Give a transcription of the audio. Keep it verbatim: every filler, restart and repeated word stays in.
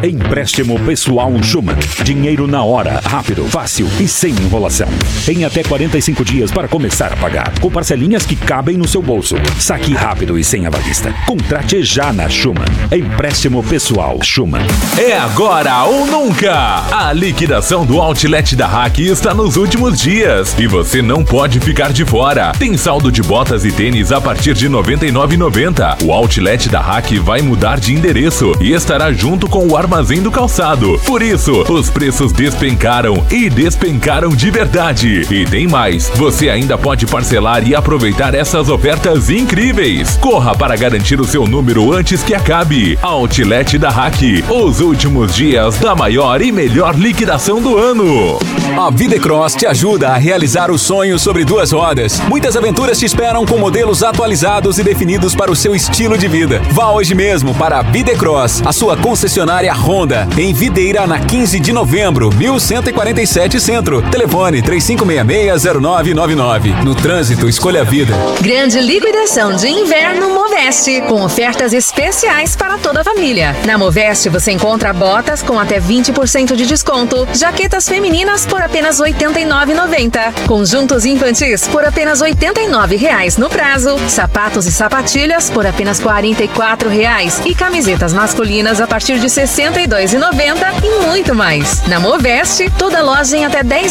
Empréstimo pessoal Schumann. Dinheiro na hora, rápido, fácil e sem enrolação. Em até quarenta e cinco dias para começar a pagar, com parcelinhas que cabem no seu bolso. Saque rápido e sem avalista. Contrate já na Schumann. Empréstimo pessoal Schumann. É agora ou nunca! A liquidação do Outlet da Hack está nos últimos dias e você não pode ficar de fora. Tem saldo de botas e tênis a partir de noventa e nove reais e noventa centavos. O Outlet da Hack vai mudar de endereço e estará junto com o Armazém do Calçado. Por isso, os preços despencaram e despencaram de verdade. E tem mais, você ainda pode parcelar e aproveitar essas ofertas incríveis. Corra para garantir o seu número antes que acabe. Outlet da Hack, os últimos dias da maior e melhor liquidação do ano. A Videcross te ajuda a realizar o sonho sobre duas rodas. Muitas aventuras te esperam com modelos atualizados e definidos para o seu estilo de vida. Vá hoje mesmo para a Videcross, a sua concessionária Honda, em Videira, na quinze de novembro, mil cento e quarenta e sete Centro. Telefone três cinco seis seis, zero nove nove nove. No trânsito, escolha a vida. Grande liquidação de inverno Moveste, com ofertas especiais para toda a família. Na Moveste você encontra botas com até vinte por cento de desconto, jaquetas femininas por apenas oitenta e nove reais e noventa centavos, conjuntos infantis por apenas oitenta e nove reais no prazo, sapatos e sapatilhas por apenas quarenta e quatro reais e camisetas masculinas a partir de sessenta e dois reais e noventa centavos e muito mais. Na Moveste, toda loja em até dez